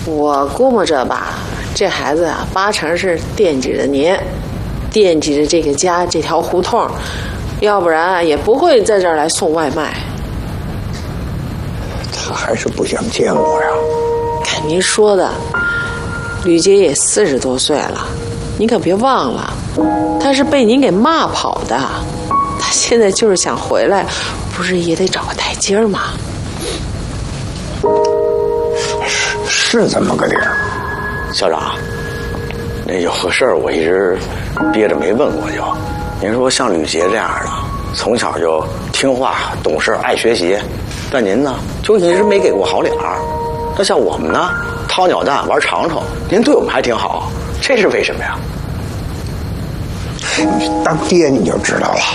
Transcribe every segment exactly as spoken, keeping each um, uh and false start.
我估摸着吧，这孩子啊，八成是惦记着您，惦记着这个家这条胡同，要不然也不会在这儿来送外卖。 他还是不想见我呀。 看您说的，吕杰也四十多岁了，您可别忘了，他是被您给骂跑的。他现在就是想回来，不是也得找个台阶吗？ 是是这么个理儿。 校长，那有个事儿我一直憋着没问过就。您说像吕杰这样的，从小就听话、懂事、爱学习，但您呢就一直没给过好脸儿。那像我们呢，掏鸟蛋、玩长城，您对我们还挺好，这是为什么呀？ 你当爹你就知道了。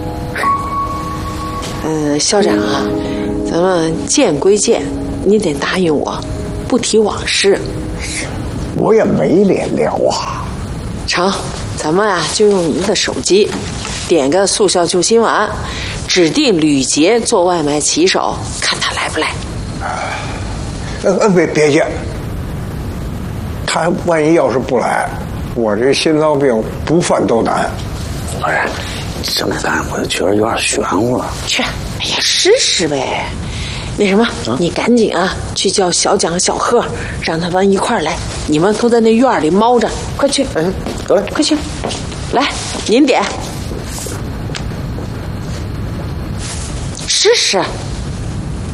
嗯，校长啊，咱们见归见，你得答应我，不提往事。 我也没脸聊啊。 成，咱们啊就用您的手机，点个速效救心丸，指定吕杰做外卖骑手，看他来不来。 呃呃，别别介，他万一要是不来，我这心脏病不犯都难。 不是，这么干我就觉得有点玄乎了。 去，哎呀，试试呗。那什么，啊、你赶紧啊，去叫小蒋、小贺，让他们一块儿来。你们都在那院里猫着，快去！ 嗯，得嘞， 快去。来，您点。试试。